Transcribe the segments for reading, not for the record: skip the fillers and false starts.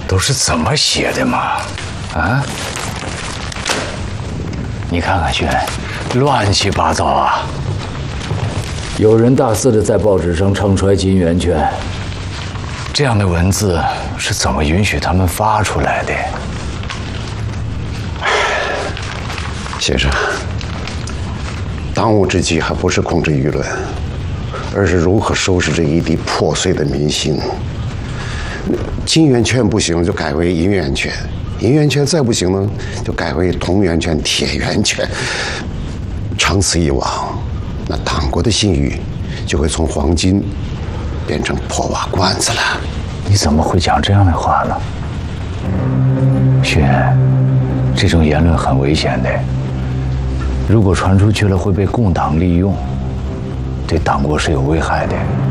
都是怎么写的嘛？啊？你看看轩，乱七八糟啊！有人大肆的在报纸上唱衰金圆圈，这样的文字是怎么允许他们发出来的？ 先生，当务之急还不是控制舆论，而是如何收拾这一地破碎的民心。金圆圈不行，就改为银圆圈；银圆圈再不行呢，就改为铜圆圈、铁圆圈。长此以往，那党国的信誉就会从黄金变成破瓦罐子了。 你怎么会讲这样的话呢？轩，这种言论很危险的，如果传出去了，会被共党利用，对党国是有危害的。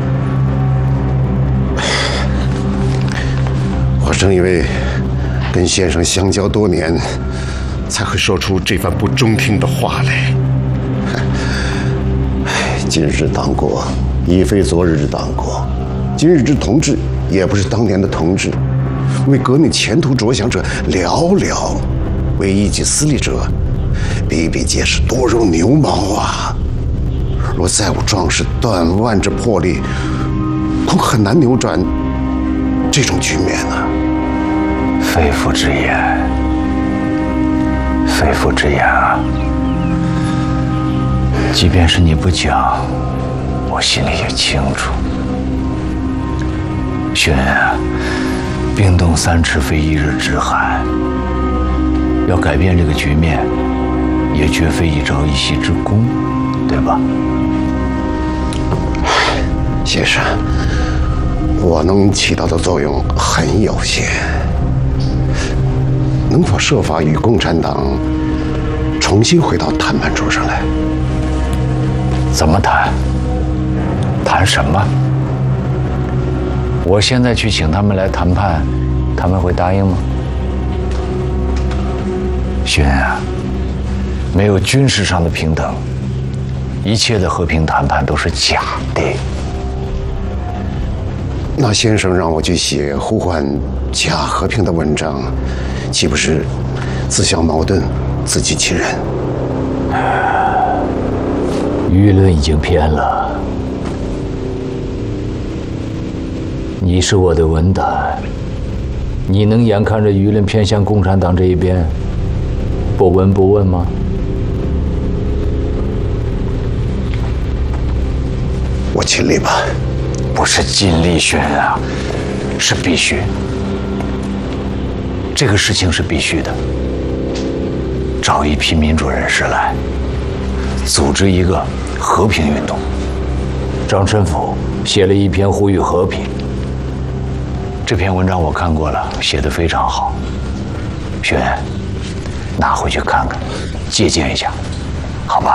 我正因为跟先生相交多年，才会说出这番不中听的话来。今日党国已非昨日之党国，今日之同志也不是当年的同志。为革命前途着想者寥寥，为一己私利者比比皆是，多如牛毛啊！若再无壮士断腕之魄力，恐很难扭转这种局面啊！ 肺腑之言，肺腑之言啊！即便是你不讲，我心里也清楚。轩啊，冰冻三尺非一日之寒，要改变这个局面，也绝非一朝一夕之功，对吧？ 先生，我能起到的作用很有限，能否设法与共产党重新回到谈判桌上来？ 怎么谈？谈什么？我现在去请他们来谈判，他们会答应吗？轩啊，没有军事上的平等，一切的和平谈判都是假的。 那先生让我去写呼唤假和平的文章，岂不是自相矛盾、自欺欺人？ 舆论已经偏了，你是我的文胆，你能眼看着舆论偏向共产党这一边，不闻不问吗？ 我尽力吧。 不是尽力轩啊，是必须。这个事情是必须的。找一批民主人士来，组织一个和平运动。张申府写了一篇呼吁和平，这篇文章我看过了，写得非常好。轩，拿回去看看，借鉴一下。